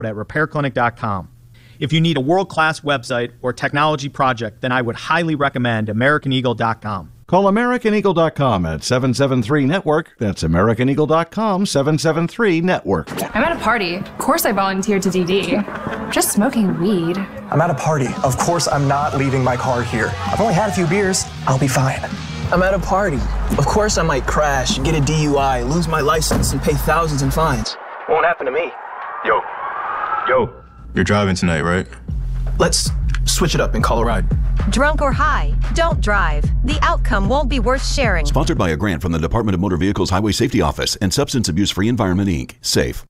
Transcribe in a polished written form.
at repairclinic.com. If you need a world-class website or technology project, then I would highly recommend AmericanEagle.com. Call AmericanEagle.com at 773-NETWORK. That's AmericanEagle.com, 773-NETWORK. I'm at a party. Of course I volunteered to DD. Just smoking weed. I'm at a party. Of course I'm not leaving my car here. I've only had a few beers. I'll be fine. I'm at a party. Of course I might crash, get a DUI, lose my license, and pay thousands in fines. Won't happen to me. Yo, you're driving tonight, right? Let's switch it up and call a ride. Drunk or high, don't drive. The outcome won't be worth sharing. Sponsored by a grant from the Department of Motor Vehicles Highway Safety Office and Substance Abuse Free Environment, Inc. SAFE.